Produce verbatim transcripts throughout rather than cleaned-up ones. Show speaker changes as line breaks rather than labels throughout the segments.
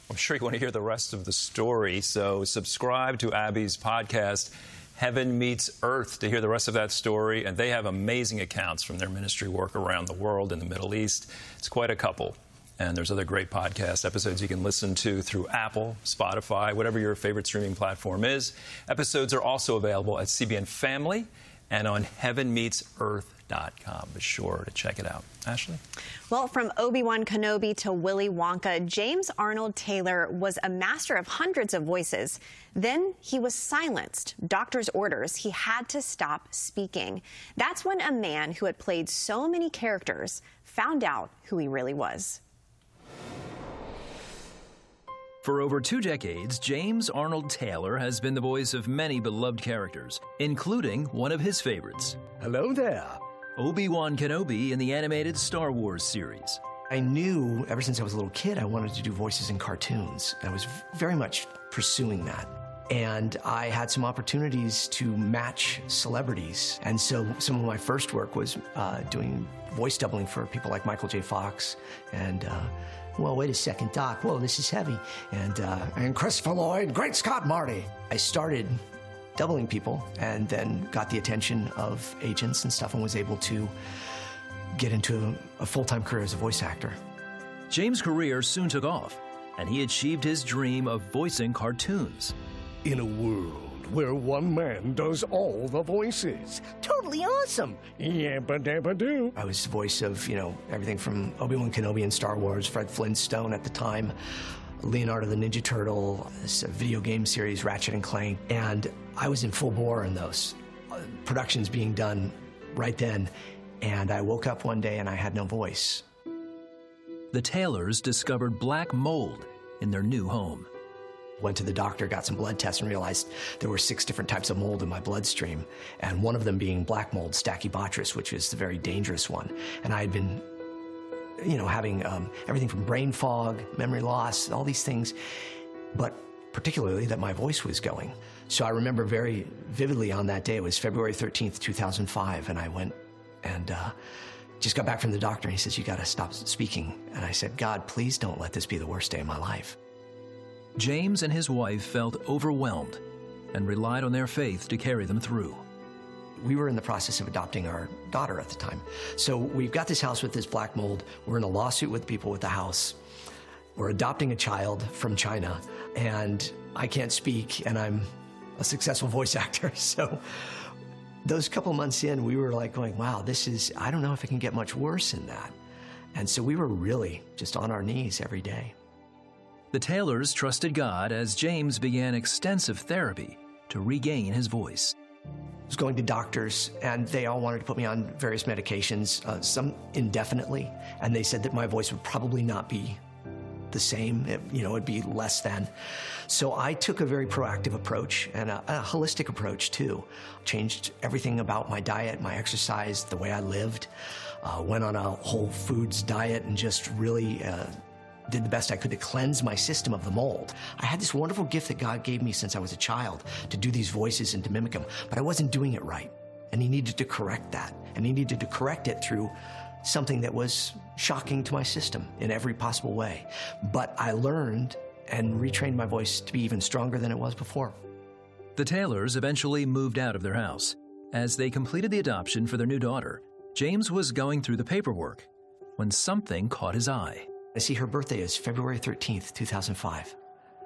I'm sure you want to hear the rest of the story, so subscribe to Abby's podcast, Heaven Meets Earth, to hear the rest of that story. And they have amazing accounts from their ministry work around the world in the Middle East. It's quite a couple. And there's other great podcast episodes you can listen to through Apple, Spotify, whatever your favorite streaming platform is. Episodes are also available at C B N Family and on heaven meets earth dot com. Be sure to check it out. Ashley?
Well, from Obi-Wan Kenobi to Willy Wonka, James Arnold Taylor was a master of hundreds of voices. Then he was silenced. Doctor's orders. He had to stop speaking. That's when a man who had played so many characters found out who he really was.
For over two decades, James Arnold Taylor has been the voice of many beloved characters, including one of his favorites.
Hello there.
Obi-Wan Kenobi in the animated Star Wars series.
I knew ever since I was a little kid I wanted to do voices in cartoons. I was very much pursuing that. And I had some opportunities to match celebrities. And so some of my first work was uh, doing voice doubling for people like Michael J. Fox and, uh, well, wait a second, Doc. Whoa, this is heavy. And, uh, and Christopher Lloyd, Great Scott, Marty. I started doubling people and then got the attention of agents and stuff and was able to get into a, a full-time career as a voice actor.
James' career soon took off, and he achieved his dream of voicing cartoons.
In a world where one man does all the voices. Totally awesome. Yabba dabba doo.
I was the voice of, you know, everything from Obi-Wan Kenobi in Star Wars, Fred Flintstone at the time, Leonardo the Ninja Turtle, this video game series, Ratchet and Clank, and I was in full bore in those uh, productions being done right then, and I woke up one day and I had no voice.
The Taylors discovered black mold in their new home.
Went to the doctor, got some blood tests, and realized there were six different types of mold in my bloodstream, and one of them being black mold, Stachybotrys, which is the very dangerous one. And I had been, you know, having um, everything from brain fog, memory loss, all these things, but particularly that my voice was going. So I remember very vividly on that day, it was February thirteenth, two thousand five, and I went and uh, just got back from the doctor, and he says, you gotta stop speaking. And I said, God, please don't let this be the worst day of my life.
James and his wife felt overwhelmed and relied on their faith to carry them through.
We were in the process of adopting our daughter at the time. So we've got this house with this black mold. We're in a lawsuit with people with the house. We're adopting a child from China, and I can't speak, and I'm a successful voice actor. So those couple months in, we were like going, wow, this is, I don't know if it can get much worse than that. And so we were really just on our knees every day.
The Taylors trusted God as James began extensive therapy to regain his voice.
I was going to doctors, and they all wanted to put me on various medications, uh, some indefinitely, and they said that my voice would probably not be the same, it, you know, it'd be less than. So I took a very proactive approach and a, a holistic approach too. Changed everything about my diet, my exercise, the way I lived, uh, went on a whole foods diet and just really uh, did the best I could to cleanse my system of the mold. I had this wonderful gift that God gave me since I was a child to do these voices and to mimic them, but I wasn't doing it right. And he needed to correct that. And he needed to correct it through something that was shocking to my system in every possible way. But I learned and retrained my voice to be even stronger than it was before.
The Taylors eventually moved out of their house. As they completed the adoption for their new daughter, James was going through the paperwork when something caught his eye.
I see her birthday is February thirteenth, two thousand five.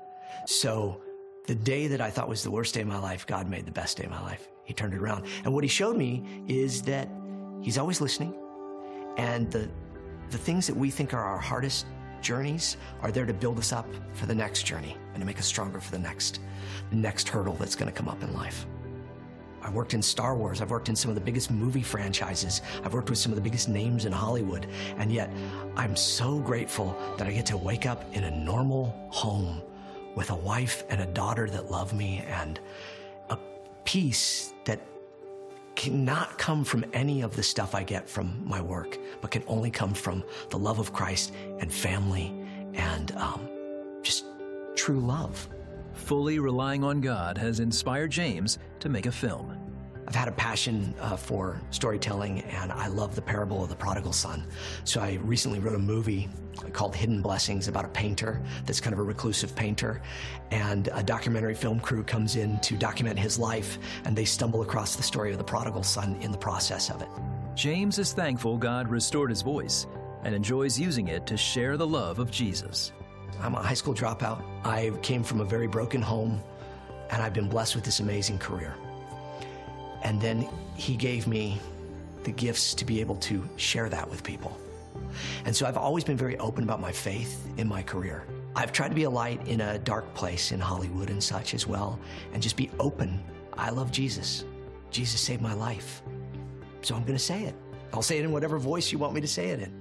So the day that I thought was the worst day of my life, God made the best day of my life. He turned it around. And what he showed me is that he's always listening. And the, the things that we think are our hardest journeys are there to build us up for the next journey and to make us stronger for the next, the next hurdle that's going to come up in life. I've worked in Star Wars. I've worked in some of the biggest movie franchises. I've worked with some of the biggest names in Hollywood. And yet, I'm so grateful that I get to wake up in a normal home with a wife and a daughter that love me and a peace that cannot come from any of the stuff I get from my work, but can only come from the love of Christ and family and um, just true love.
Fully relying on God has inspired James to make a film.
I've had a passion uh, for storytelling, and I love the parable of the prodigal son. So I recently wrote a movie called Hidden Blessings about a painter that's kind of a reclusive painter, and a documentary film crew comes in to document his life, and they stumble across the story of the prodigal son in the process of it.
James is thankful God restored his voice and enjoys using it to share the love of Jesus.
I'm a high school dropout. I came from a very broken home, and I've been blessed with this amazing career. And then he gave me the gifts to be able to share that with people. And so I've always been very open about my faith in my career. I've tried to be a light in a dark place in Hollywood and such as well, and just be open. I love Jesus. Jesus saved my life. So I'm going to say it. I'll say it in whatever voice you want me to say it in.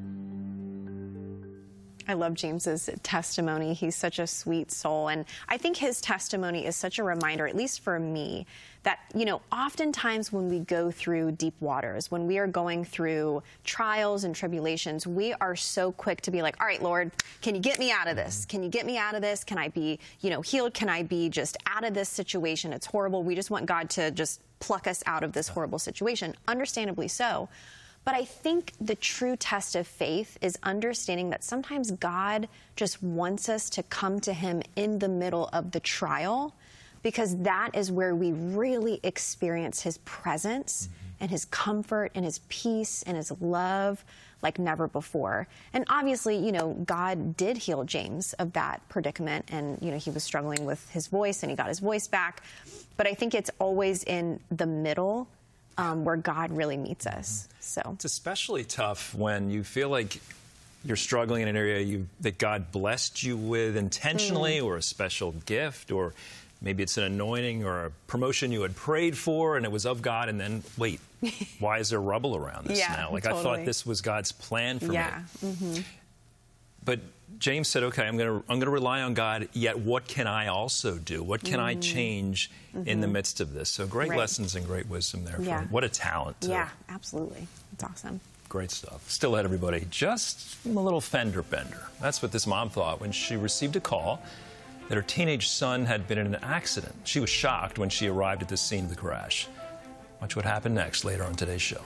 I love James's testimony. He's such a sweet soul. And I think his testimony is such a reminder, at least for me, that, you know, oftentimes when we go through deep waters, when we are going through trials and tribulations, we are so quick to be like, all right, Lord, can you get me out of this? Can you get me out of this? Can I be, you know, healed? Can I be just out of this situation? It's horrible. We just want God to just pluck us out of this horrible situation. Understandably so. But I think the true test of faith is understanding that sometimes God just wants us to come to him in the middle of the trial, because that is where we really experience his presence mm-hmm. and his comfort and his peace and his love like never before. And obviously, you know, God did heal James of that predicament, and, you know, he was struggling with his voice and he got his voice back. But I think it's always in the middle Um, where God really meets us. So
it's especially tough when you feel like you're struggling in an area you, that God blessed you with intentionally, mm. or a special gift, or maybe it's an anointing or a promotion you had prayed for and it was of God, and then, wait, why is there rubble around this
yeah,
now? Like,
totally.
I thought this was God's plan for
yeah.
me.
Mm-hmm.
But James said, okay, I'm going to I'm going to rely on God, yet what can I also do? What can mm. I change mm-hmm. in the midst of this? So great
right.
lessons and great wisdom there.
Yeah.
For, what a talent. Too.
Yeah, absolutely. It's awesome.
Great stuff. Still ahead, everybody, just a little fender bender. That's what this mom thought when she received a call that her teenage son had been in an accident. She was shocked when she arrived at the scene of the crash. Watch what happened next later on today's show.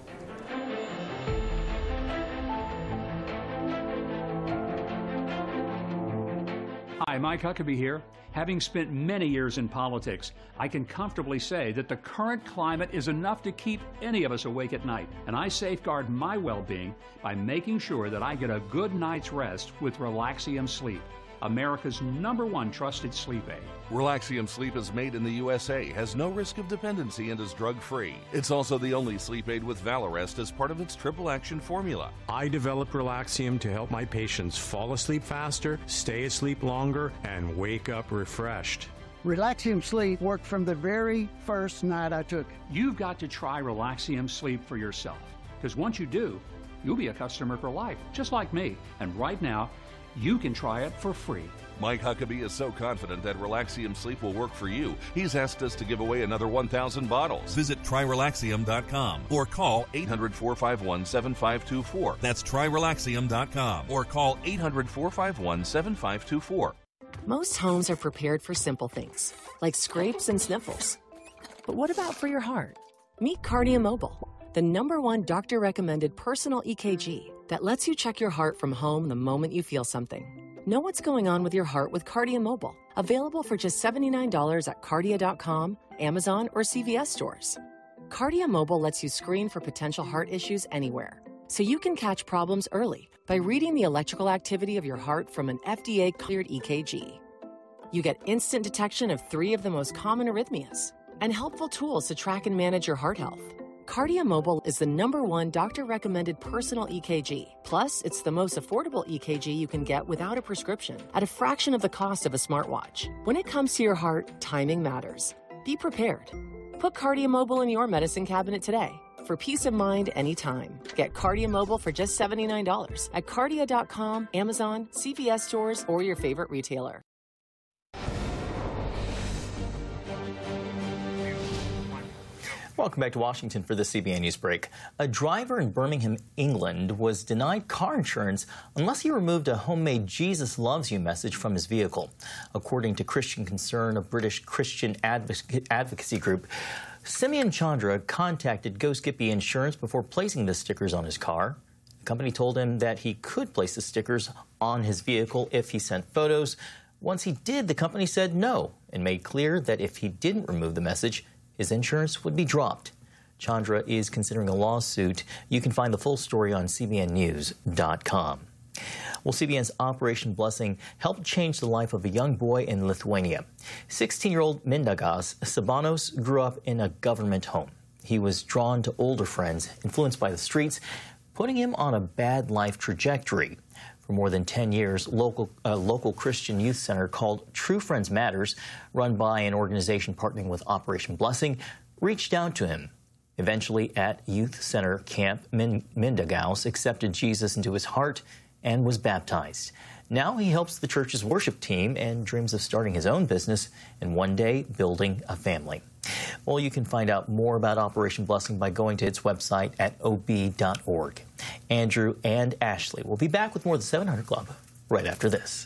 Hi, Mike Huckabee here. Having spent many years in politics, I can comfortably say that the current climate is enough to keep any of us awake at night. And I safeguard my well-being by making sure that I get a good night's rest with Relaxium Sleep, America's number one trusted sleep aid.
Relaxium Sleep is made in the U S A, has no risk of dependency, and is drug-free. It's also the only sleep aid with Valarest as part of its triple-action formula.
I developed Relaxium to help my patients fall asleep faster, stay asleep longer, and wake up refreshed.
Relaxium Sleep worked from the very first night I took it.
You've got to try Relaxium Sleep for yourself, because once you do, you'll be a customer for life, just like me. And right now, you can try it for free.
Mike Huckabee is so confident that Relaxium Sleep will work for you, he's asked us to give away another one thousand bottles.
Visit try relaxium dot com or call
eight hundred, four five one, seven five two four.
That's try relaxium dot com
or call eight hundred, four five one, seven five two four.
Most homes are prepared for simple things, like scrapes and sniffles. But what about for your heart? Meet Cardia Mobile, the number one doctor-recommended personal E K G that lets you check your heart from home the moment you feel something. Know what's going on with your heart with Cardia Mobile. Available for just seventy-nine dollars at cardia dot com, Amazon, or C V S stores. Cardia Mobile lets you screen for potential heart issues anywhere, so you can catch problems early by reading the electrical activity of your heart from an F D A-cleared E K G. You get instant detection of three of the most common arrhythmias and helpful tools to track and manage your heart health. Cardia Mobile is the number one doctor-recommended personal E K G. Plus, it's the most affordable E K G you can get without a prescription at a fraction of the cost of a smartwatch. When it comes to your heart, timing matters. Be prepared. Put Cardia Mobile in your medicine cabinet today for peace of mind anytime. Get Cardia Mobile for just seventy-nine dollars at cardia dot com, Amazon, C V S stores, or your favorite retailer.
Welcome back to Washington for the C B N News Break. A driver in Birmingham, England, was denied car insurance unless he removed a homemade Jesus Loves You message from his vehicle. According to Christian Concern, a British Christian advoc- advocacy group, Simeon Chandra contacted Go Skippy Insurance before placing the stickers on his car. The company told him that he could place the stickers on his vehicle if he sent photos. Once he did, the company said no and made clear that if he didn't remove the message, his insurance would be dropped. Chandra is considering a lawsuit. You can find the full story on C B N news dot com. Well, C B N's Operation Blessing helped change the life of a young boy in Lithuania. sixteen-year-old Mindaugas Sabanos grew up in a government home. He was drawn to older friends, influenced by the streets, putting him on a bad life trajectory. For more than ten years, local, a local Christian youth center called True Friends Matters, run by an organization partnering with Operation Blessing, reached out to him. Eventually, at Youth Center Camp, Min- Mindaugas accepted Jesus into his heart and was baptized. Now he helps the church's worship team and dreams of starting his own business and one day building a family. Well, you can find out more about Operation Blessing by going to its website at O B dot org. Andrew and Ashley will be back with more of the seven hundred Club right after this.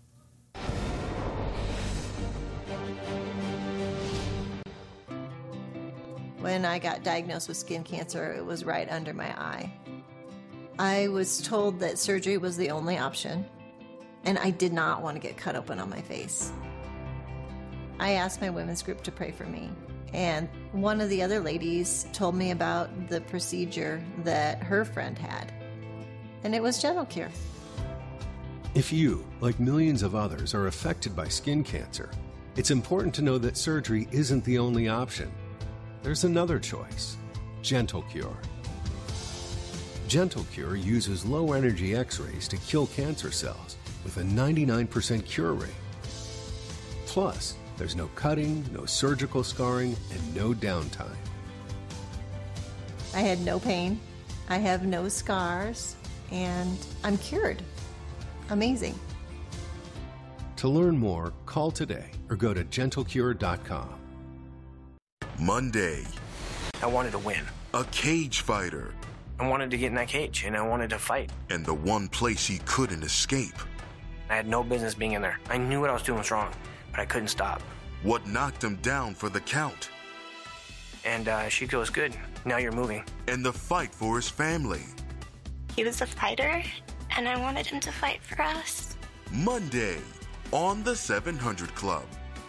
When I got diagnosed with skin cancer, it was right under my eye. I was told that surgery was the only option, and I did not want to get cut open on my face. I asked my women's group to pray for me, and one of the other ladies told me about the procedure that her friend had, and it was Gentle Cure.
If you, like millions of others, are affected by skin cancer, it's important to know that surgery isn't the only option. There's another choice, Gentle Cure. Gentle Cure uses low-energy X-rays to kill cancer cells with a ninety-nine percent cure rate. Plus, there's no cutting, no surgical scarring, and no downtime.
I had no pain, I have no scars, and I'm cured. Amazing.
To learn more, call today or go to gentle cure dot com.
Monday.
I wanted to win.
A cage fighter.
I wanted to get in that cage, and I wanted to fight.
And the one place he couldn't escape.
I had no business being in there. I knew what I was doing was wrong, but I couldn't stop.
What knocked him down for the count.
And uh, she goes, good, now you're moving.
And the fight for his family.
He was a fighter, and I wanted him to fight for us.
Monday on the seven hundred Club.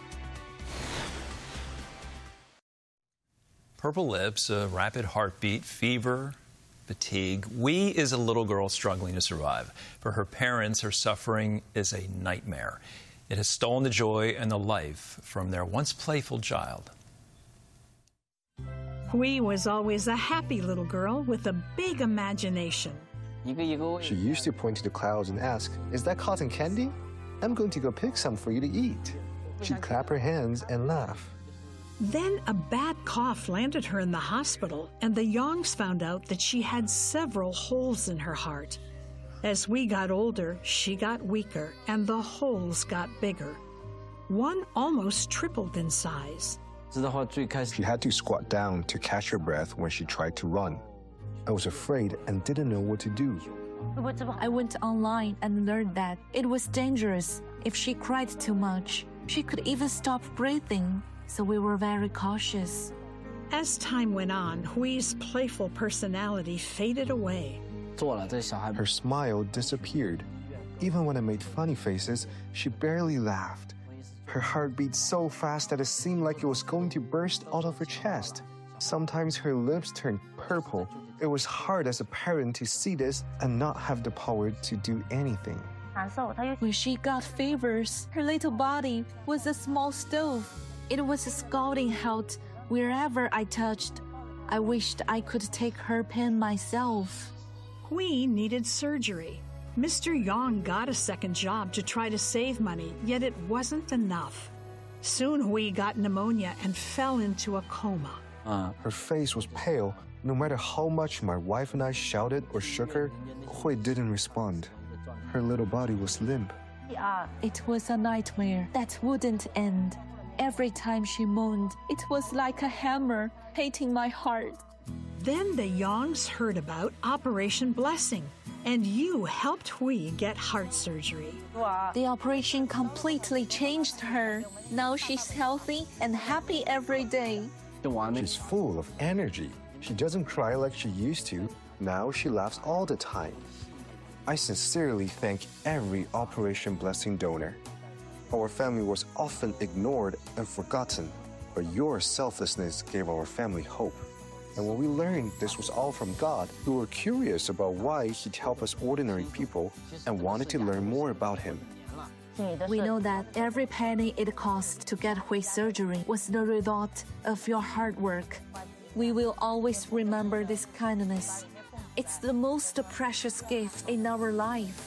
Purple lips, a rapid heartbeat, fever, fatigue. Wee is a little girl struggling to survive. For her parents, her suffering is a nightmare. It has stolen the joy and the life from their once playful child.
Wee was always a happy little girl with a big imagination.
She used to point to the clouds and ask, "Is that cotton candy? I'm going to go pick some for you to eat." She'd clap her hands and laugh.
Then a bad cough landed her in the hospital, and the Yongs found out that she had several holes in her heart. As we got older, she got weaker, and the holes got bigger. One almost tripled in size.
She had to squat down to catch her breath when she tried to run. I was afraid and didn't know what to do.
I went online and learned that it was dangerous. If she cried too much, she could even stop breathing. So we were very cautious.
As time went on, Hui's playful personality faded away.
Her smile disappeared. Even when I made funny faces, she barely laughed. Her heart beat so fast that it seemed like it was going to burst out of her chest. Sometimes her lips turned purple. It was hard as a parent to see this and not have the power to do anything.
When she got fevers, her little body was a small stove. It was scalding hot wherever I touched. I wished I could take her pain myself.
Hui needed surgery. Mister Yang got a second job to try to save money, yet it wasn't enough. Soon Hui got pneumonia and fell into a coma.
Uh. Her face was pale. No matter how much my wife and I shouted or shook her, Hui didn't respond. Her little body was limp.
It was a nightmare that wouldn't end. Every time she moaned, it was like a hammer hitting my heart.
Then the Yongs heard about Operation Blessing, and you helped Hui get heart surgery.
The operation completely changed her. Now she's healthy and happy every day.
She's full of energy. She doesn't cry like she used to. Now she laughs all the time. I sincerely thank every Operation Blessing donor. Our family was often ignored and forgotten, but your selflessness gave our family hope. And when we learned this was all from God, we were curious about why He'd help us ordinary people and wanted to learn more about Him.
We know that every penny it cost to get Hui surgery was the result of your hard work. We will always remember this kindness. It's the most precious gift in our life.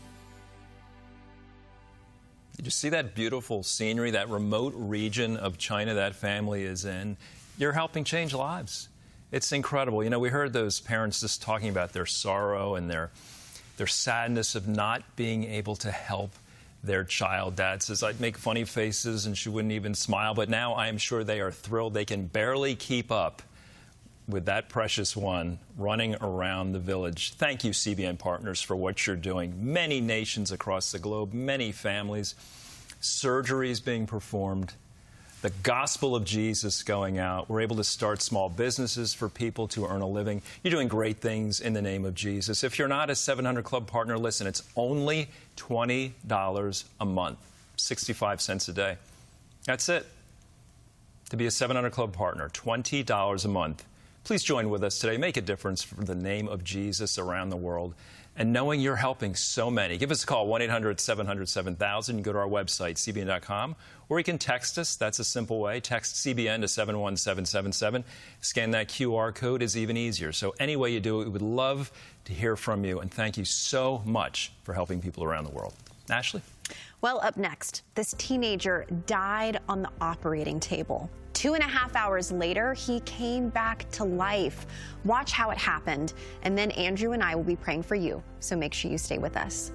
Did you see that beautiful scenery, that remote region of China that family is in? You're helping change lives. It's incredible. You know, we heard those parents just talking about their sorrow and their, their sadness of not being able to help their child. Dad says, I'd make funny faces and she wouldn't even smile, but now I am sure they are thrilled. They can barely keep up with that precious one running around the village. Thank you, C B N Partners, for what you're doing. Many nations across the globe, many families, surgeries being performed, the gospel of Jesus going out. We're able to start small businesses for people to earn a living. You're doing great things in the name of Jesus. If you're not a seven hundred Club partner, listen, it's only twenty dollars a month, sixty-five cents a day. That's it. To be a seven hundred Club partner, twenty dollars a month. Please join with us today. Make a difference for the name of Jesus around the world. And knowing you're helping so many, give us a call, one eight hundred seven hundred seven thousand. You can go to our website, C B N dot com, or you can text us. That's a simple way. Text C B N to seven one seven seven seven. Scan that Q R code is even easier. So any way you do it, we would love to hear from you. And thank you so much for helping people around the world. Ashley?
Well, up next, this teenager died on the operating table. Two and a half hours later, he came back to life. Watch how it happened. And then Andrew and I will be praying for you. So make sure you stay with us.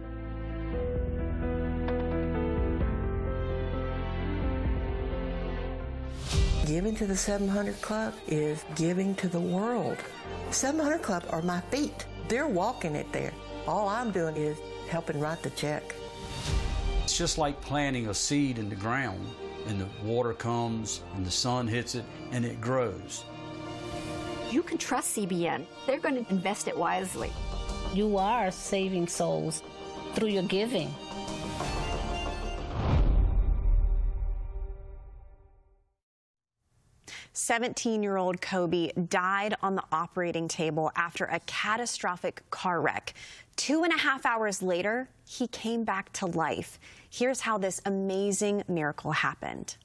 Giving to the seven hundred Club is giving to the world. seven hundred Club are my feet. They're walking it there. All I'm doing is helping write the check.
It's just like planting a seed in the ground, and the water comes, and the sun hits it, and it grows.
You can trust C B N. They're going to invest it wisely.
You are saving souls through your giving.
seventeen-year-old Kobe died on the operating table after a catastrophic car wreck. Two and a half hours later, he came back to life. Here's how this amazing miracle happened.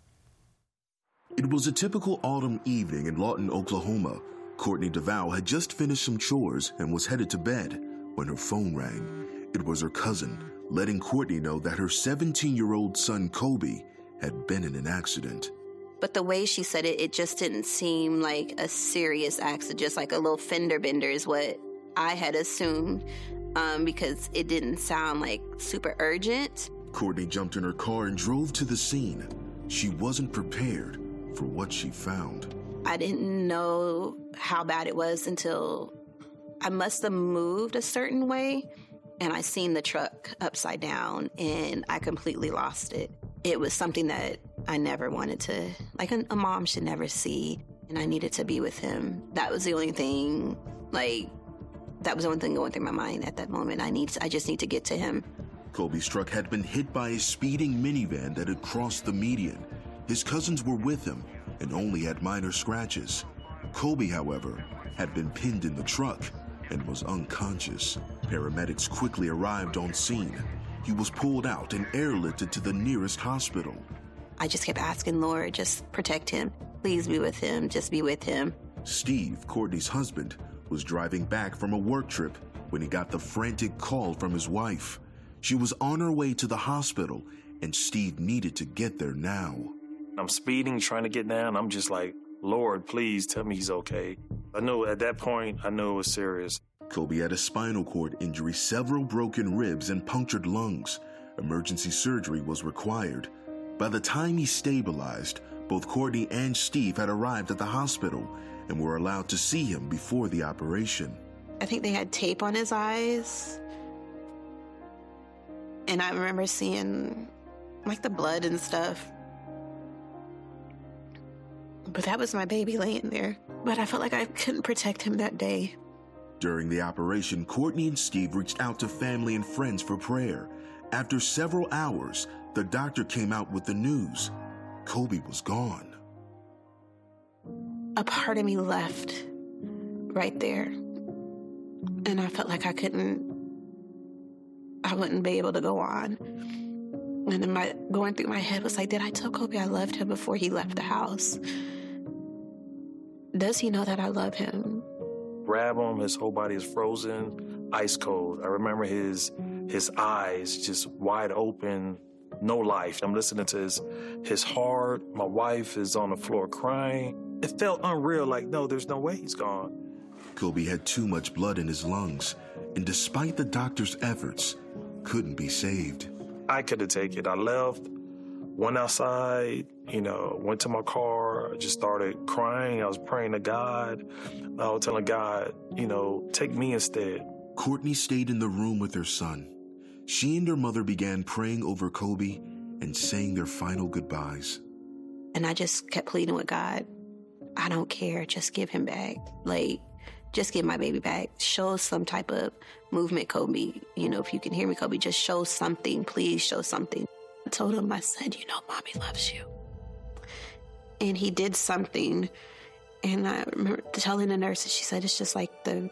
It was a typical autumn evening in Lawton, Oklahoma. Courtney DeVal had just finished some chores and was headed to bed when her phone rang. It was her cousin, letting Courtney know that her seventeen-year-old son, Kobe, had been in an accident.
But the way she said it, it just didn't seem like a serious accident, just like a little fender bender is what I had assumed, um, because it didn't sound like super urgent.
Courtney jumped in her car and drove to the scene. She wasn't prepared for what she found.
I didn't know how bad it was until I must have moved a certain way, and I seen the truck upside down, and I completely lost it. It was something that I never wanted to, like a, a mom should never see, and I needed to be with him. That was the only thing, like, that was the only thing going through my mind at that moment. I need, to, I just need to get to him.
Kobe's truck had been hit by a speeding minivan that had crossed the median. His cousins were with him and only had minor scratches. Kobe, however, had been pinned in the truck and was unconscious. Paramedics quickly arrived on scene. He was pulled out and airlifted to the nearest hospital.
I just kept asking, Lord, just protect him. Please be with him. Just be with him.
Steve, Courtney's husband, was driving back from a work trip when he got the frantic call from his wife. She was on her way to the hospital, and Steve needed to get there now.
I'm speeding, trying to get down. I'm just like, Lord, please tell me he's okay. I know at that point, I knew it was serious.
Kobe had a spinal cord injury, several broken ribs, and punctured lungs. Emergency surgery was required. By the time he stabilized, both Courtney and Steve had arrived at the hospital and were allowed to see him before the operation.
I think they had tape on his eyes. And I remember seeing, like, the blood and stuff. But that was my baby laying there. But I felt like I couldn't protect him that day.
During the operation, Courtney and Steve reached out to family and friends for prayer. After several hours, the doctor came out with the news. Kobe was gone.
A part of me left right there. And I felt like I couldn't, I wouldn't be able to go on. And then my, going through my head was like, did I tell Kobe I loved him before he left the house? Does he know that I love him?
Grab him, his whole body is frozen, ice cold. I remember his his eyes just wide open, no life. I'm listening to his, his heart. My wife is on the floor crying. It felt unreal, like, no, there's no way he's gone.
Kobe had too much blood in his lungs, and despite the doctor's efforts, couldn't be saved.
I couldn't take it. I left, went outside, you know, went to my car, just started crying. I was praying to God. I was telling God, you know, take me instead.
Courtney stayed in the room with her son. She and her mother began praying over Kobe and saying their final goodbyes.
And I just kept pleading with God, I don't care, just give him back. Like, just give my baby back. Show some type of movement, Kobe. You know, if you can hear me, Kobe, just show something. Please show something. I told him, I said, you know, Mommy loves you. And he did something. And I remember telling the nurse, she said, it's just like the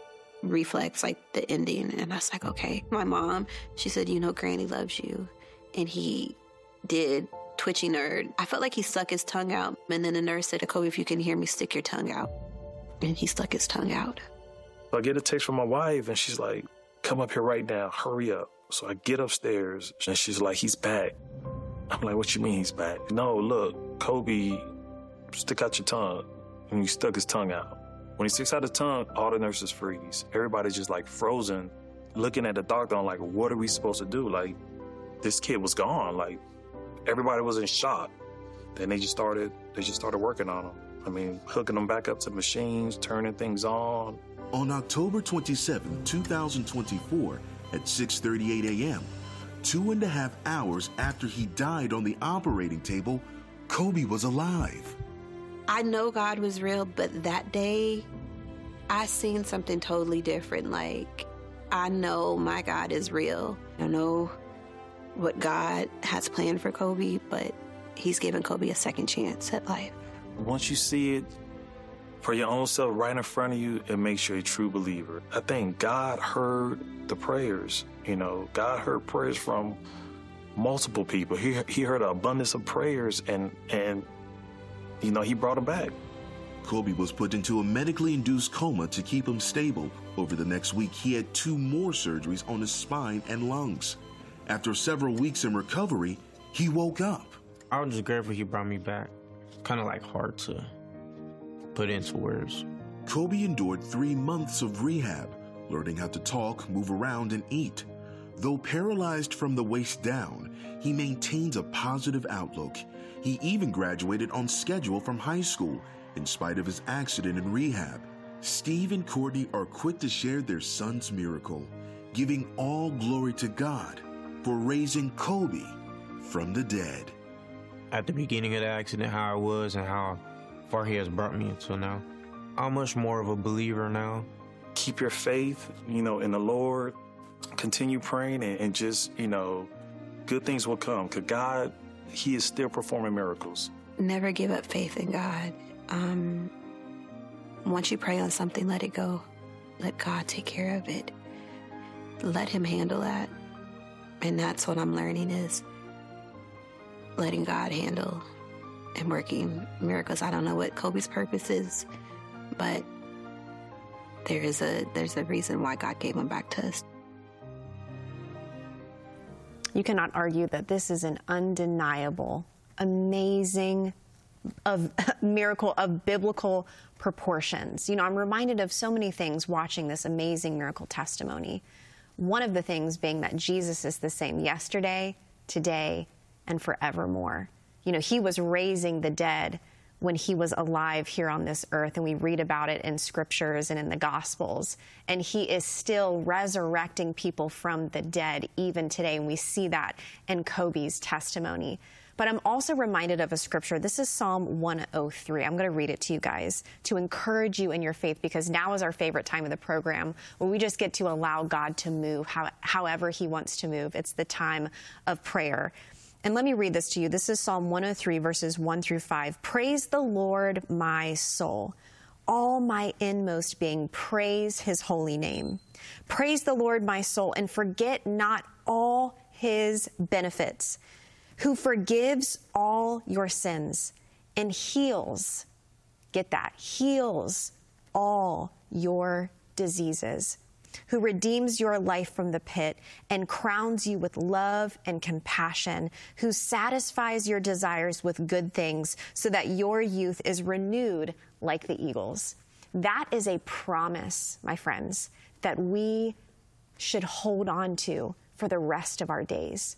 reflex, like the ending. And I was like, okay. My mom, she said, you know, Granny loves you. And he did twitchy nerd. I felt like he stuck his tongue out. And then the nurse said, Kobe, if you can hear me, stick your tongue out. And he stuck his tongue out.
I get a text from my wife, and she's like, come up here right now, hurry up. So I get upstairs, and she's like, he's back. I'm like, what you mean he's back? No, look, Kobe, stick out your tongue. And he stuck his tongue out. When he sticks out his tongue, all the nurses freeze. Everybody's just like frozen, looking at the doctor. I'm like, what are we supposed to do? Like, this kid was gone. Like, everybody was in shock. Then they just started, they just started working on him. I mean, hooking them back up to machines, turning things on.
On October twenty-seventh, two thousand twenty-four, at six thirty-eight a.m., two and a half hours after he died on the operating table, Kobe was alive.
I know God was real, but that day, I seen something totally different. Like, I know my God is real. I know what God has planned for Kobe, but he's given Kobe a second chance at life.
Once you see it for your own self right in front of you, it makes you a true believer. I think God heard the prayers. You know, God heard prayers from multiple people. He he heard an abundance of prayers, and, and you know, he brought him back.
Kobe was put into a medically induced coma to keep him stable. Over the next week, he had two more surgeries on his spine and lungs. After several weeks in recovery, he woke up.
I was just grateful he brought me back. Kind of like hard to put into words.
Kobe endured three months of rehab, learning how to talk, move around, and eat. Though paralyzed from the waist down, he maintains a positive outlook. He even graduated on schedule from high school, in spite of his accident in rehab. Steve and Courtney are quick to share their son's miracle, giving all glory to God for raising Kobe from the dead.
At the beginning of the accident, how I was and how far he has brought me until now, I'm much more of a believer now.
Keep your faith, you know, in the Lord. Continue praying, and, and just, you know, good things will come. Because God, he is still performing miracles.
Never give up faith in God. Um, once you pray on something, let it go. Let God take care of it. Let him handle that. And that's what I'm learning is letting God handle and working miracles. I don't know what Kobe's purpose is, but there is a there's a reason why God gave him back to us.
You cannot argue that this is an undeniable, amazing of miracle of biblical proportions. You know, I'm reminded of so many things watching this amazing miracle testimony. One of the things being that Jesus is the same yesterday, today, and forevermore. You know, he was raising the dead when he was alive here on this earth, and we read about it in scriptures and in the Gospels. And he is still resurrecting people from the dead even today, and we see that in Kobe's testimony. But I'm also reminded of a scripture. This is Psalm one oh three. I'm going to read it to you guys to encourage you in your faith, because now is our favorite time of the program where we just get to allow God to move how, however he wants to move. It's the time of prayer. And let me read this to you. This is Psalm one oh three, verses one through five. Praise the Lord, my soul. All my inmost being, praise his holy name. Praise the Lord, my soul, and forget not all his benefits, who forgives all your sins and heals, get that, heals all your diseases, who redeems your life from the pit and crowns you with love and compassion, who satisfies your desires with good things so that your youth is renewed like the eagles. That is a promise, my friends, that we should hold on to for the rest of our days.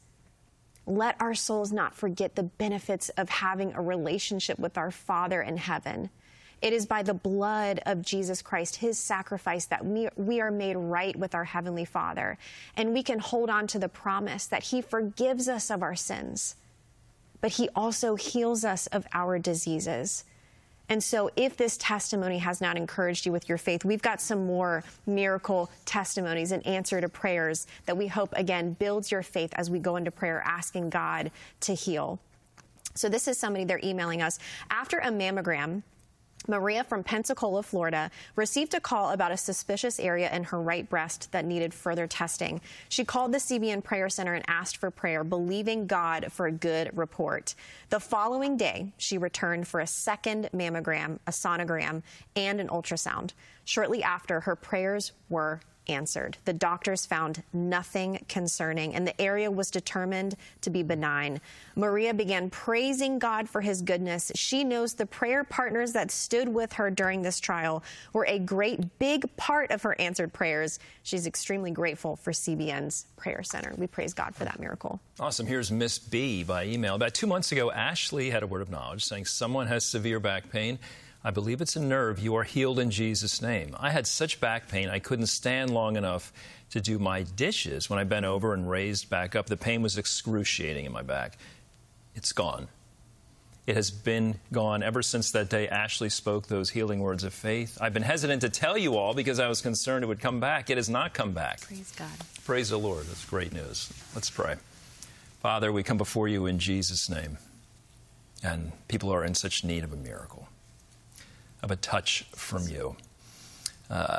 Let our souls not forget the benefits of having a relationship with our Father in heaven. It is by the blood of Jesus Christ, his sacrifice, that we, we are made right with our Heavenly Father. And we can hold on to the promise that he forgives us of our sins, but he also heals us of our diseases. And so if this testimony has not encouraged you with your faith, we've got some more miracle testimonies and answer to prayers that we hope, again, builds your faith as we go into prayer, asking God to heal. So this is somebody, they're emailing us. After a mammogram, Maria from Pensacola, Florida, received a call about a suspicious area in her right breast that needed further testing. She called the C B N Prayer Center and asked for prayer, believing God for a good report. The following day, she returned for a second mammogram, a sonogram, and an ultrasound. Shortly after, her prayers were answered. The doctors found nothing concerning, and the area was determined to be benign. Maria began praising God for his goodness. She knows the prayer partners that stood with her during this trial were a great big part of her answered prayers. She's extremely grateful for C B N's Prayer Center. We praise God for that miracle.
Awesome. Here's Miss B by email. About two months ago, Ashley had a word of knowledge saying someone has severe back pain. I believe it's a nerve. You are healed in Jesus' name. I had such back pain, I couldn't stand long enough to do my dishes. When I bent over and raised back up, the pain was excruciating in my back. It's gone. It has been gone ever since that day Ashley spoke those healing words of faith. I've been hesitant to tell you all because I was concerned it would come back. It has not come back.
Praise God.
Praise the Lord. That's great news. Let's pray. Father, we come before you in Jesus' name. And people are in such need of a miracle, of a touch from you. Uh,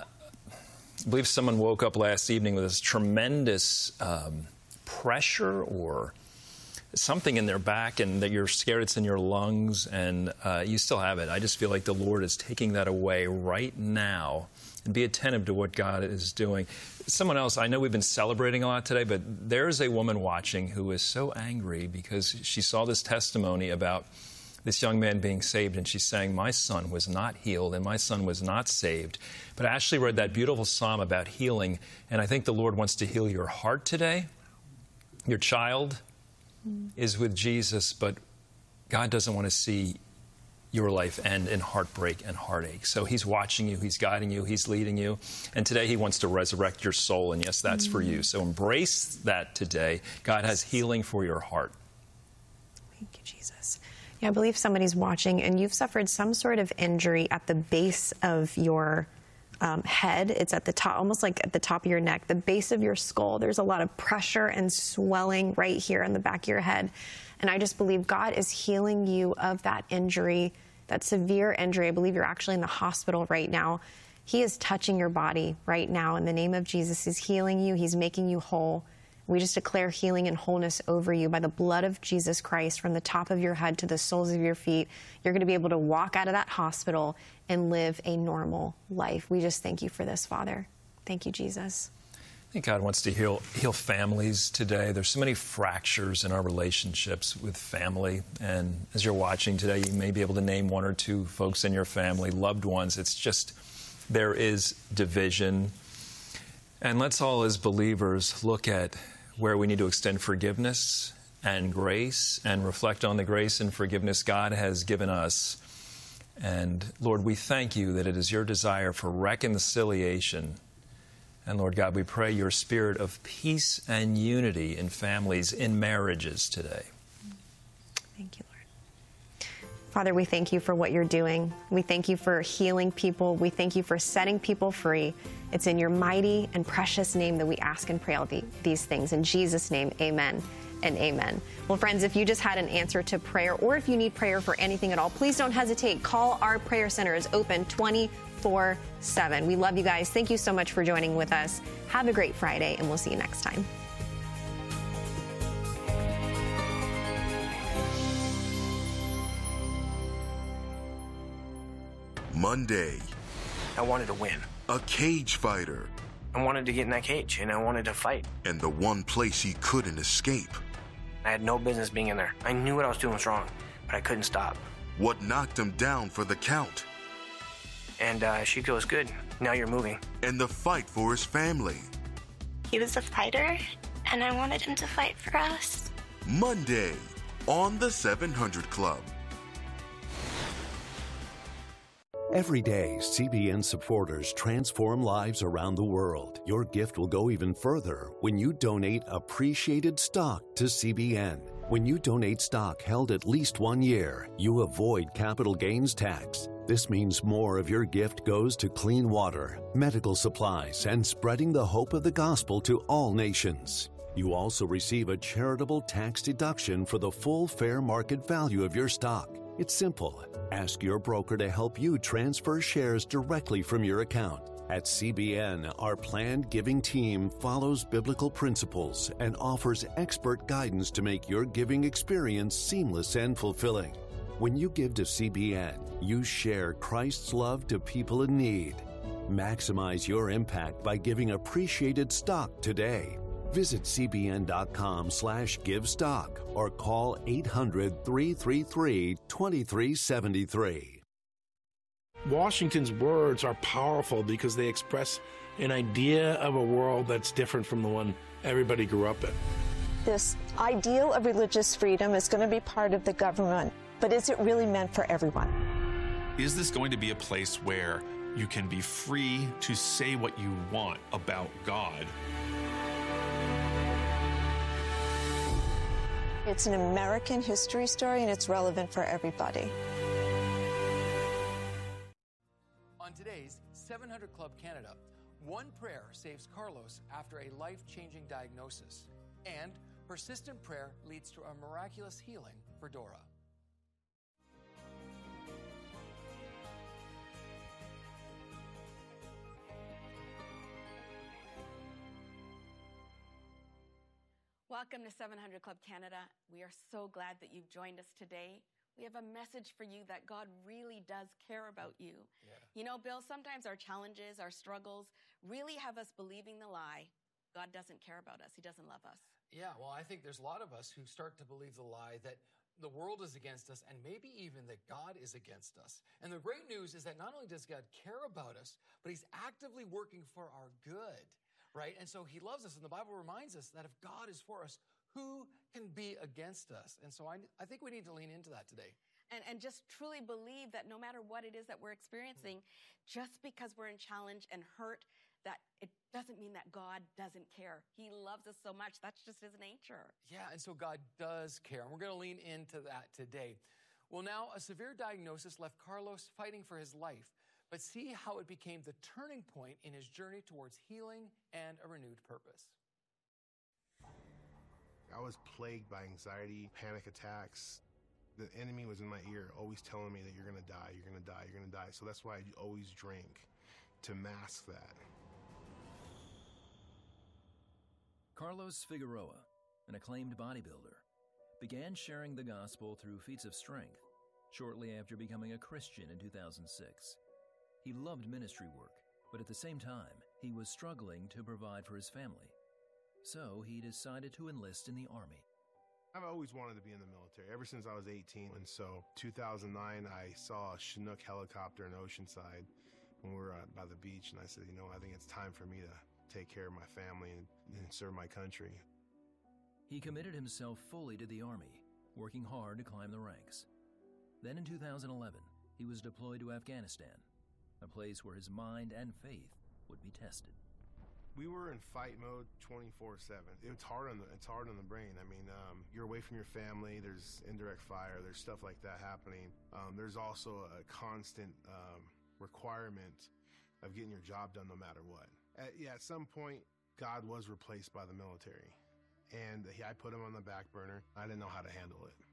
I believe someone woke up last evening with this tremendous um, pressure or something in their back, and that you're scared it's in your lungs, and uh, you still have it. I just feel like the Lord is taking that away right now, and be attentive to what God is doing. Someone else, I know we've been celebrating a lot today, but there's a woman watching who is so angry because she saw this testimony about this young man being saved, and she's saying, my son was not healed and my son was not saved. But Ashley read that beautiful psalm about healing, and I think the Lord wants to heal your heart today. Your child mm. is with Jesus, but God doesn't want to see your life end in heartbreak and heartache. So he's watching you, he's guiding you, he's leading you, and today he wants to resurrect your soul, and yes, that's mm. for you. So embrace that today. God has healing for your heart.
Thank you, Jesus. Yeah, I believe somebody's watching, and you've suffered some sort of injury at the base of your um, head. It's at the top, almost like at the top of your neck, the base of your skull. There's a lot of pressure and swelling right here in the back of your head. And I just believe God is healing you of that injury, that severe injury. I believe you're actually in the hospital right now. He is touching your body right now. In the name of Jesus, he's healing you. He's making you whole. We just declare healing and wholeness over you by the blood of Jesus Christ, from the top of your head to the soles of your feet. You're going to be able to walk out of that hospital and live a normal life. We just thank you for this, Father. Thank you, Jesus.
I think God wants to heal, heal families today. There's so many fractures in our relationships with family. And as you're watching today, you may be able to name one or two folks in your family, loved ones. It's just, there is division. And let's all, as believers, look at where we need to extend forgiveness and grace and reflect on the grace and forgiveness God has given us. And Lord, we thank you that it is your desire for reconciliation. And Lord God, we pray your spirit of peace and unity in families, in marriages today.
Thank you, Lord. Father, we thank you for what you're doing. We thank you for healing people. We thank you for setting people free. It's in your mighty and precious name that we ask and pray all the, these things. In Jesus' name, amen and amen. Well, friends, if you just had an answer to prayer, or if you need prayer for anything at all, please don't hesitate. Call our prayer center. It's open twenty-four seven. We love you guys. Thank you so much for joining with us. Have a great Friday, and we'll see you next time.
Monday.
I wanted to win.
A cage fighter.
I wanted to get in that cage, and I wanted to fight.
And the one place he couldn't escape.
I had no business being in there. I knew what I was doing was wrong, but I couldn't stop.
What knocked him down for the count.
And uh, she goes, good, now you're moving.
And the fight for his family.
He was a fighter, and I wanted him to fight for us.
Monday on the seven hundred Club.
Every day, C B N supporters transform lives around the world. Your gift will go even further when you donate appreciated stock to C B N. When you donate stock held at least one year, you avoid capital gains tax. This means more of your gift goes to clean water, medical supplies, and spreading the hope of the gospel to all nations. You also receive a charitable tax deduction for the full fair market value of your stock. It's simple. Ask your broker to help you transfer shares directly from your account. At C B N, our planned giving team follows biblical principles and offers expert guidance to make your giving experience seamless and fulfilling. When you give to C B N, you share Christ's love to people in need. Maximize your impact by giving appreciated stock today. Visit cbn.com slash give stock or call eight hundred, three three three, two three seven three.
Washington's words are powerful because they express an idea of a world that's different from the one everybody grew up in.
This ideal of religious freedom is going to be part of the government, but is it really meant for everyone?
Is this going to be a place where you can be free to say what you want about God?
It's an American history story, and it's relevant for everybody.
On today's seven hundred Club Canada, one prayer saves Carlos after a life-changing diagnosis, and persistent prayer leads to a miraculous healing for Dora.
Welcome to seven hundred Club Canada. We are so glad that you've joined us today. We have a message for you that God really does care about you.
Yeah.
You know, Bill, sometimes our challenges, our struggles really have us believing the lie. God doesn't care about us. He doesn't love us.
Yeah, well, I think there's a lot of us who start to believe the lie that the world is against us and maybe even that God is against us. And the great news is that not only does God care about us, but he's actively working for our good. Right? And so he loves us. And the Bible reminds us that if God is for us, who can be against us? And so I, I think we need to lean into that today.
And, and just truly believe that no matter what it is that we're experiencing, mm-hmm. just because we're in challenge and hurt, that it doesn't mean that God doesn't care. He loves us so much. That's just his nature.
Yeah, and so God does care. And we're going to lean into that today. Well, now a severe diagnosis left Carlos fighting for his life. But see how it became the turning point in his journey towards healing and a renewed purpose.
I was plagued by anxiety, panic attacks. The enemy was in my ear, always telling me that you're going to die, you're going to die, you're going to die. So that's why I always drank, to mask that.
Carlos Figueroa, an acclaimed bodybuilder, began sharing the gospel through feats of strength shortly after becoming a Christian in two thousand six. He loved ministry work, but at the same time, he was struggling to provide for his family. So he decided to enlist in the Army.
I've always wanted to be in the military, ever since I was eighteen. And so, two thousand nine, I saw a Chinook helicopter in Oceanside when we were uh, by the beach, and I said, you know, I think it's time for me to take care of my family and, and serve my country.
He committed himself fully to the Army, working hard to climb the ranks. Then in two thousand eleven, he was deployed to Afghanistan, a place where his mind and faith would be tested.
We were in fight mode twenty-four seven. It's hard on the it's hard on the brain. I mean, um, you're away from your family. There's indirect fire. There's stuff like that happening. Um, there's also a constant um, requirement of getting your job done no matter what. At, yeah, at some point, God was replaced by the military, and he, I put him on the back burner. I didn't know how to handle it.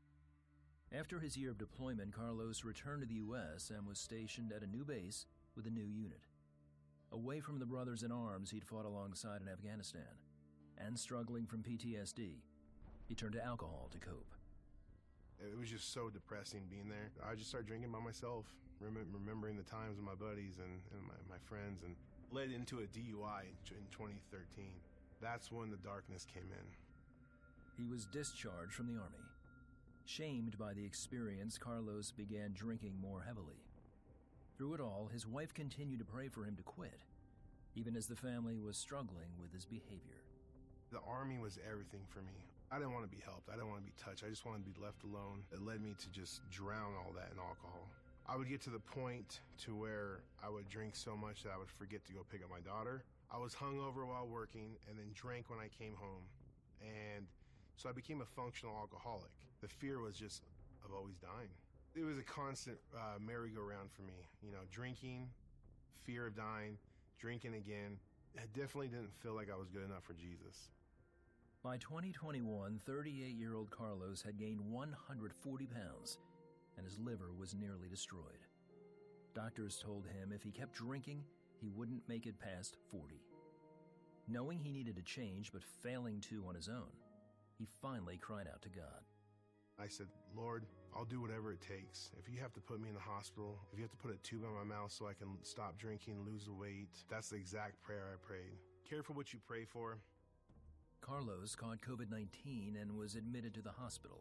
After his year of deployment, Carlos returned to the U S and was stationed at a new base with a new unit. Away from the brothers in arms he'd fought alongside in Afghanistan, and struggling from P T S D, he turned to alcohol to cope.
It was just so depressing being there. I just started drinking by myself, rem- remembering the times with my buddies and, and my, my friends, and led into a D U I in, in twenty thirteen. That's when the darkness came in.
He was discharged from the Army. Shamed by the experience, Carlos began drinking more heavily. Through it all, his wife continued to pray for him to quit, even as the family was struggling with his behavior.
The Army was everything for me. I didn't want to be helped. I didn't want to be touched. I just wanted to be left alone. It led me to just drown all that in alcohol. I would get to the point to where I would drink so much that I would forget to go pick up my daughter. I was hungover while working and then drank when I came home. And so I became a functional alcoholic. The fear was just of always dying. It was a constant uh, merry-go-round for me. You know, drinking, fear of dying, drinking again. It definitely didn't feel like I was good enough for Jesus.
By twenty twenty-one, thirty-eight-year-old Carlos had gained one hundred forty pounds, and his liver was nearly destroyed. Doctors told him if he kept drinking, he wouldn't make it past forty. Knowing he needed to change, but failing to on his own, he finally cried out to God.
I said, Lord, I'll do whatever it takes. If you have to put me in the hospital, if you have to put a tube in my mouth so I can stop drinking, lose the weight, that's the exact prayer I prayed. Careful what you pray for.
Carlos caught COVID nineteen and was admitted to the hospital.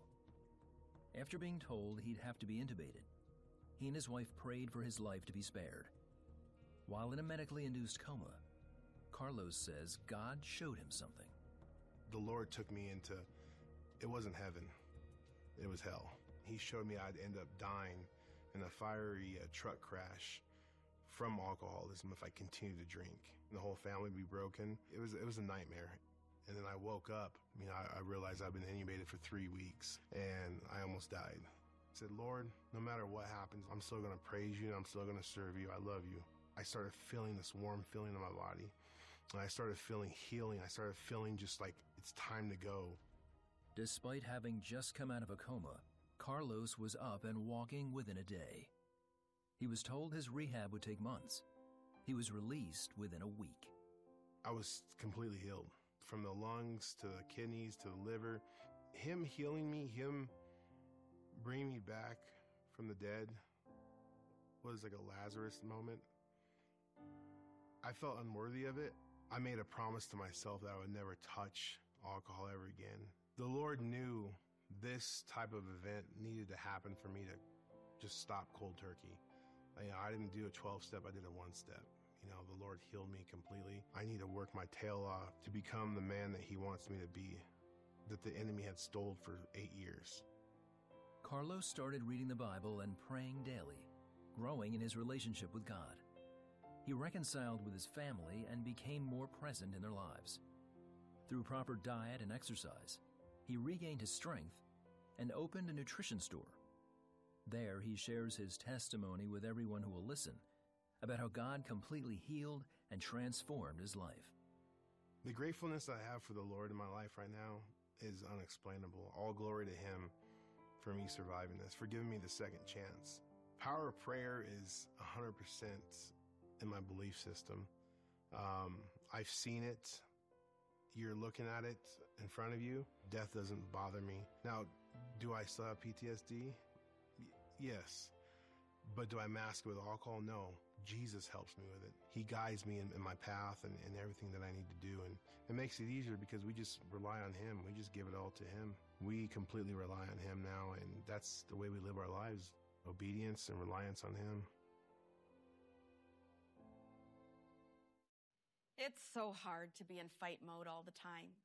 After being told he'd have to be intubated, he and his wife prayed for his life to be spared. While in a medically induced coma, Carlos says God showed him something.
The Lord took me into, it wasn't heaven, it was hell. He showed me I'd end up dying in a fiery uh, truck crash from alcoholism if I continued to drink. The whole family would be broken. It was, it was a nightmare. And then I woke up, you know, I, I realized I'd been intubated for three weeks and I almost died. I said, Lord, no matter what happens, I'm still gonna praise you, I'm still gonna serve you, I love you. I started feeling this warm feeling in my body. And I started feeling healing. I started feeling just like it's time to go.
Despite having just come out of a coma, Carlos was up and walking within a day. He was told his rehab would take months. He was released within a week.
I was completely healed. From the lungs to the kidneys to the liver. Him healing me, him bringing me back from the dead was like a Lazarus moment. I felt unworthy of it. I made a promise to myself that I would never touch alcohol ever again. The Lord knew this type of event needed to happen for me to just stop cold turkey. You know, I didn't do a twelve-step, I did a one-step. You know, the Lord healed me completely. I need to work my tail off to become the man that he wants me to be, that the enemy had stole for eight years.
Carlos started reading the Bible and praying daily, growing in his relationship with God. He reconciled with his family and became more present in their lives. Through proper diet and exercise, he regained his strength and opened a nutrition store. There, he shares his testimony with everyone who will listen about how God completely healed and transformed his life.
The gratefulness I have for the Lord in my life right now is unexplainable. All glory to him for me surviving this, for giving me the second chance. Power of prayer is one hundred percent in my belief system. Um, I've seen it. You're looking at it in front of you. Death doesn't bother me. Now, do I still have P T S D? Y- yes. But do I mask it with alcohol? No. Jesus helps me with it. He guides me in, in my path and, and everything that I need to do. And it makes it easier because we just rely on him. We just give it all to him. We completely rely on him now, and that's the way we live our lives. Obedience and reliance on him.
It's so hard to be in fight mode all the time.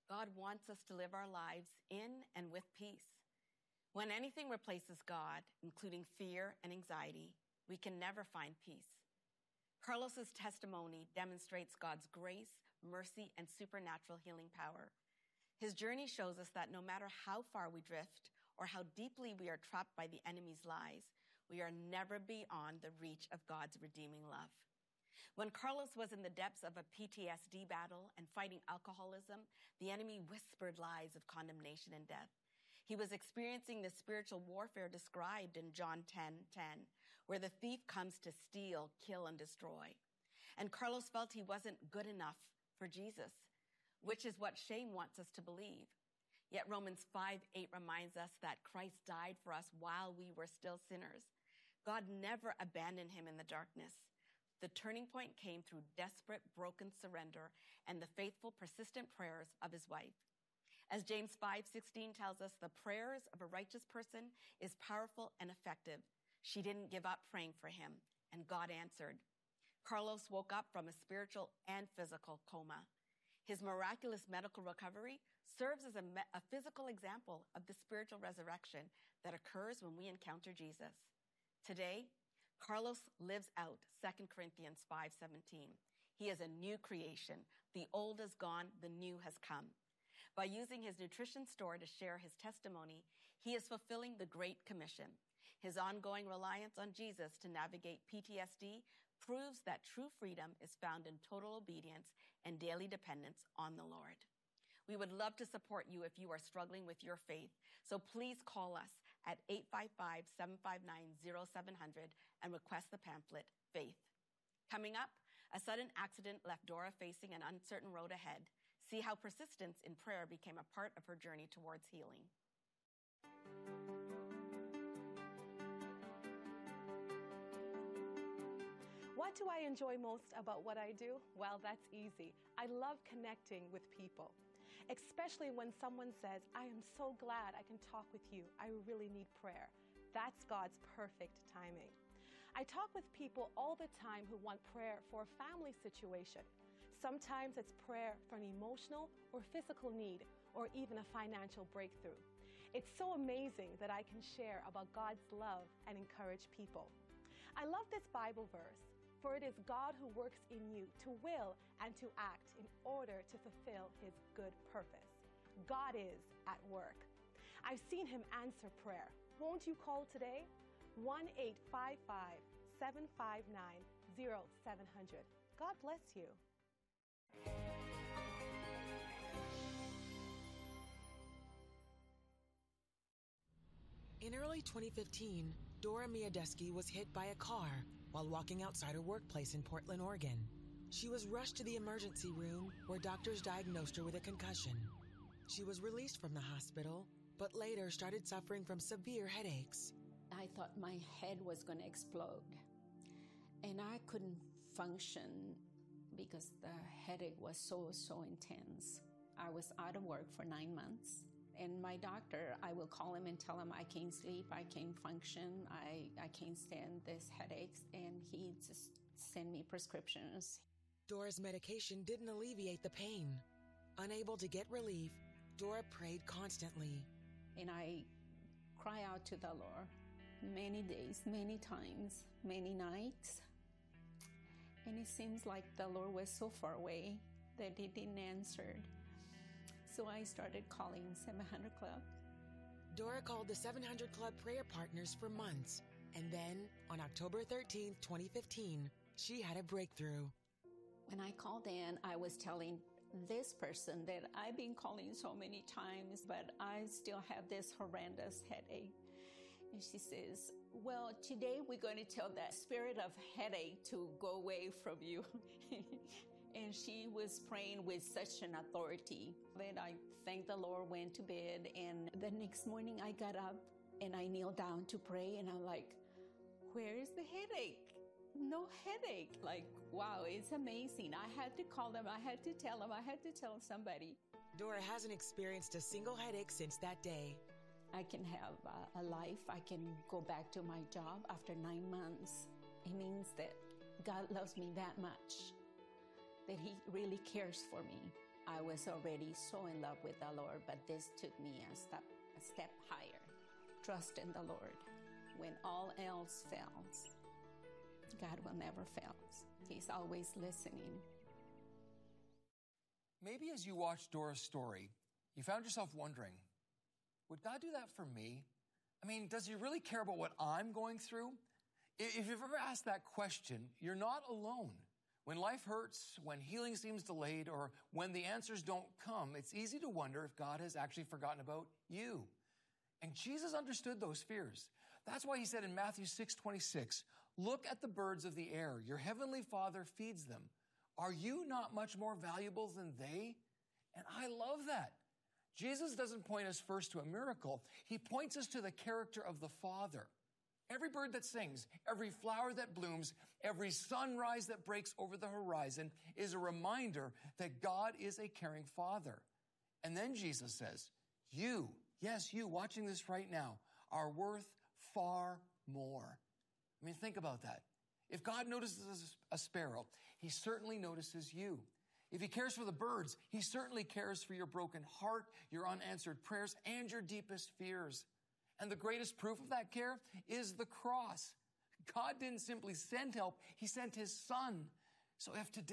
God wants us to live our lives in and with peace. When anything replaces God, including fear and anxiety, we can never find peace. Carlos's testimony demonstrates God's grace, mercy, and supernatural healing power. His journey shows us that no matter how far we drift or how deeply we are trapped by the enemy's lies, we are never beyond the reach of God's redeeming love. When Carlos was in the depths of a P T S D battle and fighting alcoholism, the enemy whispered lies of condemnation and death. He was experiencing the spiritual warfare described in John ten ten, where the thief comes to steal, kill, and destroy. And Carlos felt he wasn't good enough for Jesus, which is what shame wants us to believe. Yet Romans five eight reminds us that Christ died for us while we were still sinners. God never abandoned him in the darkness. The turning point came through desperate, broken surrender and the faithful, persistent prayers of his wife. As James five sixteen tells us, the prayers of a righteous person is powerful and effective. She didn't give up praying for him, and God answered. Carlos woke up from a spiritual and physical coma. His miraculous medical recovery serves as a, me- a physical example of the spiritual resurrection that occurs when we encounter Jesus. Today, Carlos lives out Second Corinthians five seventeen. He is a new creation. The old is gone, the new has come. By using his nutrition store to share his testimony, he is fulfilling the Great Commission. His ongoing reliance on Jesus to navigate P T S D proves that true freedom is found in total obedience and daily dependence on the Lord. We would love to support you if you are struggling with your faith, so please call us at eight five five, seven five nine, zero seven zero zero and request the pamphlet, Faith. Coming up, a sudden accident left Dora facing an uncertain road ahead. See how persistence in prayer became a part of her journey towards healing.
What do I enjoy most about what I do? Well, that's easy. I love connecting with people, especially when someone says, I am so glad I can talk with you. I really need prayer. That's God's perfect timing. I talk with people all the time who want prayer for a family situation. Sometimes it's prayer for an emotional or physical need, or even a financial breakthrough. It's so amazing that I can share about God's love and encourage people. I love this Bible verse, for it is God who works in you to will and to act in order to fulfill his good purpose. God is at work. I've seen him answer prayer. Won't you call today? one eight five five, seven five nine, zero seven zero zero. God bless you.
In early twenty fifteen, Dora Miodowski was hit by a car while walking outside her workplace in Portland, Oregon. She was rushed to the emergency room where doctors diagnosed her with a concussion. She was released from the hospital, but later started suffering from severe headaches.
I thought my head was going to explode, and I couldn't function because the headache was so, so intense. I was out of work for nine months. And my doctor, I will call him and tell him I can't sleep, I can't function, I, I can't stand these headaches, and he just sent me prescriptions.
Dora's medication didn't alleviate the pain. Unable to get relief, Dora prayed constantly.
And I cry out to the Lord many days, many times, many nights. And it seems like the Lord was so far away that he didn't answer. So I started calling seven hundred Club.
Dora called the seven hundred Club prayer partners for months. And then, on October thirteenth, twenty fifteen, she had a breakthrough.
When I called in, I was telling this person that I've been calling so many times, but I still have this horrendous headache. And she says, well, today we're going to tell that spirit of headache to go away from you. And she was praying with such an authority that I thanked the Lord, went to bed, and the next morning I got up and I kneeled down to pray, and I'm like, where is the headache? No headache. Like, wow, it's amazing. I had to call them. I had to tell them. I had to tell somebody.
Dora hasn't experienced a single headache since that day.
I can have a, a life. I can go back to my job after nine months. It means that God loves me that much, that he really cares for me. I was already so in love with the Lord, but this took me a step, a step higher. Trust in the Lord. When all else fails, God will never fail. He's always listening.
Maybe as you watched Dora's story, you found yourself wondering, would God do that for me? I mean, does he really care about what I'm going through? If you've ever asked that question, you're not alone. When life hurts, when healing seems delayed, or when the answers don't come, it's easy to wonder if God has actually forgotten about you. And Jesus understood those fears. That's why he said in Matthew six twenty-six, look at the birds of the air. Your heavenly Father feeds them. Are you not much more valuable than they? And I love that. Jesus doesn't point us first to a miracle. He points us to the character of the Father. Every bird that sings, every flower that blooms, every sunrise that breaks over the horizon is a reminder that God is a caring Father. And then Jesus says, you, yes, you watching this right now, are worth far more. I mean, think about that. If God notices a sparrow, he certainly notices you. If he cares for the birds, he certainly cares for your broken heart, your unanswered prayers, and your deepest fears. And the greatest proof of that care is the cross. God didn't simply send help, he sent his Son. So if today